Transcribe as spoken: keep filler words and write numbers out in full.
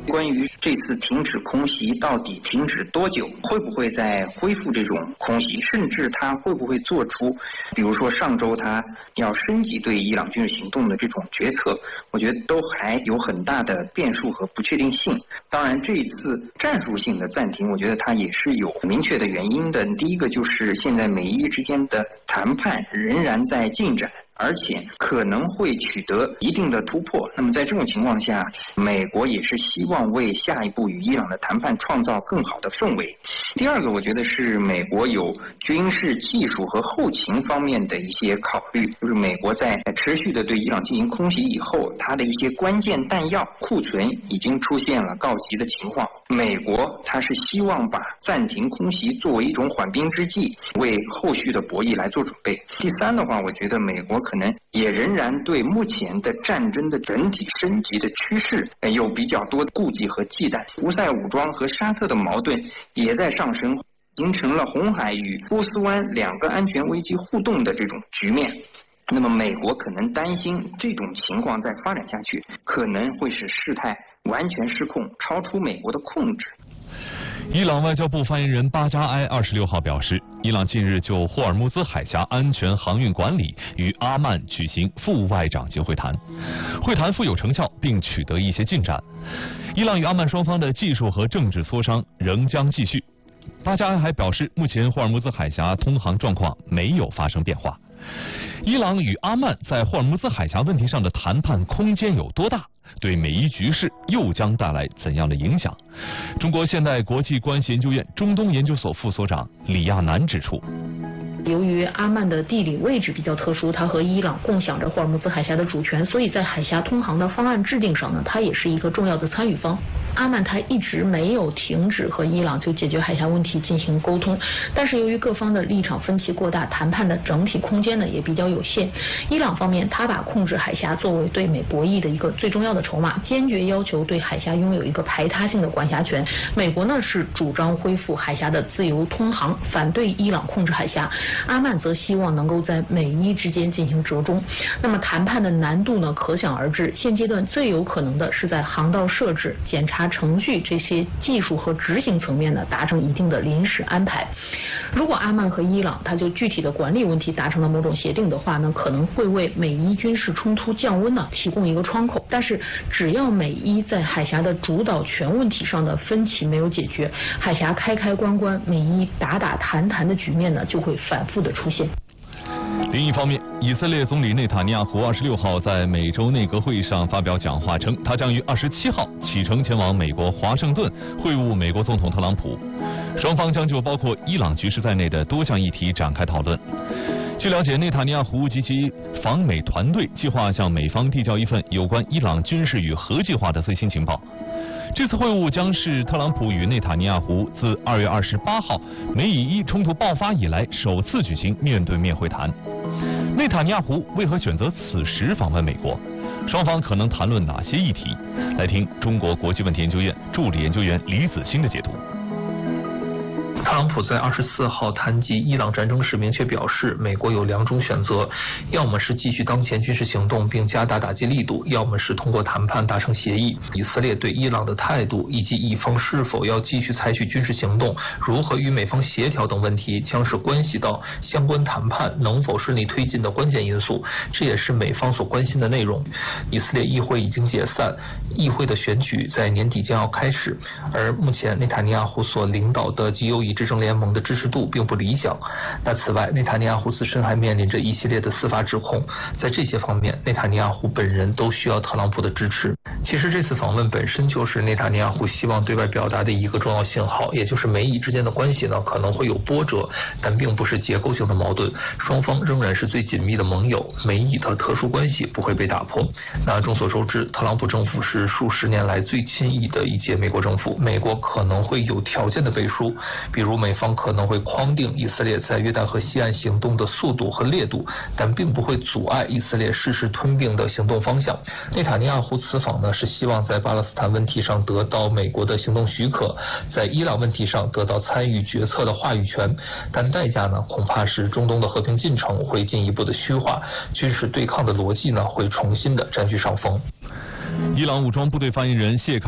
关于这次停止空袭到底停止多久，会不会再恢复这种空袭，甚至他会不会做出，比如说上周他要升级对伊朗军事行动的这种决策，我觉得都还有很大的变数和不确定性。当然，这一次战术性的暂停，我觉得它也是有明确的原因的。第一个就是现在美伊之间的谈判仍然在进展，而且可能会取得一定的突破。那么在这种情况下，美国也是希望为下一步与伊朗的谈判创造更好的氛围。第二个，我觉得是美国有军事技术和后勤方面的一些考虑，就是美国在持续的对伊朗进行空袭以后，它的一些关键弹药库存已经出现了告急的情况。美国它是希望把暂停空袭作为一种缓兵之计，为后续的博弈来做准备。第三的话，我觉得美国可能也仍然对目前的战争的整体升级的趋势有比较多的顾忌和忌惮。胡塞武装和沙特的矛盾也在上升，形成了红海与波斯湾两个安全危机互动的这种局面。那么美国可能担心这种情况再发展下去，可能会使事态完全失控，超出美国的控制。 伊朗外交部发言人巴扎埃二十六号表示，伊朗近日就霍尔木兹海峡安全航运管理与阿曼举行副外长级会谈，会谈富有成效，并取得一些进展。伊朗与阿曼双方的技术和政治磋商仍将继续。巴扎埃还表示，目前霍尔木兹海峡通航状况没有发生变化。伊朗与阿曼在霍尔木兹海峡问题上的谈判空间有多大？对美伊局势又将带来怎样的影响？中国现代国际关系研究院中东研究所副所长李亚男指出， 由于阿曼的地理位置比较特殊，它和伊朗共享着霍尔木兹海峡的主权，所以在海峡通航的方案制定上呢，它也是一个重要的参与方。阿曼它一直没有停止和伊朗就解决海峡问题进行沟通，但是由于各方的立场分歧过大，谈判的整体空间呢也比较有限。伊朗方面，它把控制海峡作为对美博弈的一个最重要的筹码，坚决要求对海峡拥有一个排他性的管辖权。美国呢是主张恢复海峡的自由通航，反对伊朗控制海峡。阿曼则希望能够在美伊之间进行折中。那么谈判的难度呢可想而知，现阶段最有可能的是在航道设置、检查程序这些技术和执行层面呢达成一定的临时安排。如果阿曼和伊朗它就具体的管理问题达成了某种协定的话呢，可能会为美伊军事冲突降温呢提供一个窗口。但是只要美伊在海峡的主导权问题上的分歧没有解决，海峡开开关关、美伊打打谈谈的局面呢就会反复的出现。 另一方面，以色列总理内塔尼亚胡二十六号在美洲内阁会议上发表讲话称，他将于二十七号启程前往美国华盛顿会晤美国总统特朗普，双方将就包括伊朗局势在内的多项议题展开讨论。据了解，内塔尼亚胡及其访美团队计划向美方递交一份有关伊朗军事与核计划的最新情报。这次会晤将是特朗普与内塔尼亚胡自二月二十八号美以伊冲突爆发以来首次举行面对面会谈。内塔尼亚胡为何选择此时访问美国？双方可能谈论哪些议题？来听中国国际问题研究院助理研究员李子欣的解读。 特朗普在二十四号谈及伊朗战争时明确表示，美国有两种选择，要么是继续当前军事行动并加大打击力度，要么是通过谈判达成协议。以色列对伊朗的态度以及以方是否要继续采取军事行动，如何与美方协调等问题，将是关系到相关谈判能否顺利推进的关键因素，这也是美方所关心的内容。以色列议会已经解散，议会的选举在年底将要开始，而目前内塔尼亚胡所领导的极右翼执政联盟的支持度并不理想。那此外，内塔尼亚胡自身还面临着一系列的司法指控，在这些方面，内塔尼亚胡本人都需要特朗普的支持。其实这次访问本身就是内塔尼亚胡希望对外表达的一个重要信号，也就是美以之间的关系呢可能会有波折，但并不是结构性的矛盾，双方仍然是最紧密的盟友，美以的特殊关系不会被打破。那众所周知，特朗普政府是数十年来最亲意的一届美国政府，美国可能会有条件的背书，比如美方可能会框定以色列在约旦河西岸行动的速度和烈度，但并不会阻碍以色列誓师吞并的行动方向。内塔尼亚胡此访呢是希望在巴勒斯坦问题上得到美国的行动许可，在伊朗问题上得到参与决策的话语权，但代价呢恐怕是中东的和平进程会进一步的虚化，军事对抗的逻辑呢会重新的占据上风。 伊朗武装部队发言人谢